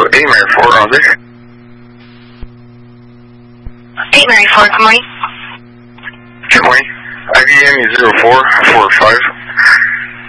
8 Mary 4, Roger. 8 Mary 4, good morning. Good morning. IBM 0445.